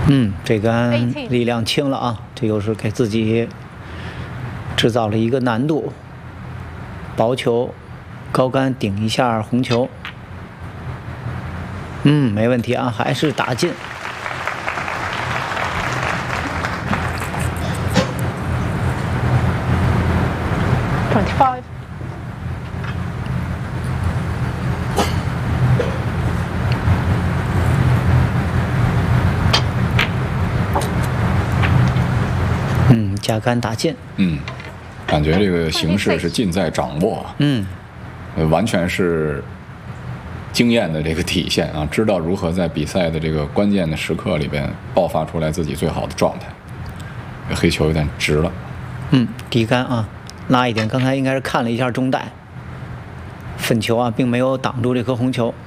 这杆力量轻了啊，这又是给自己制造了一个难度。薄球，高杆顶一下红球。没问题啊，还是打进。 25。 加杆打进。 感觉这个形势是尽在掌握。完全是经验的这个体现啊，知道如何在比赛的这个关键的时刻里边爆发出来自己最好的状态。黑球有点直了。 低杆啊，拉一点。刚才应该是看了一下中带，粉球啊，并没有挡住这颗红球。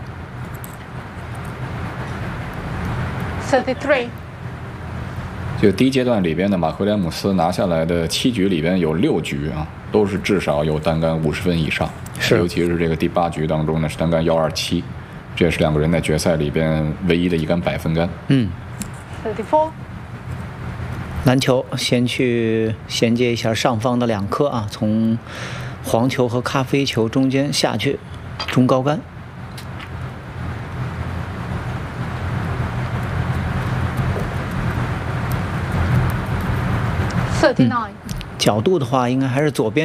33。 就第一阶段里边的马奎廉姆斯拿下来的7局里边有6局啊，都是至少有单杆50分以上。尤其是这个第8局当中呢，是单杆127，这也是2个人在决赛里边唯一的一杆100分杆。 34。 篮球先去衔接一下上方的2颗啊，从黄球和咖啡球中间下去，中高杆。 39。 角度的话，应该还是左边。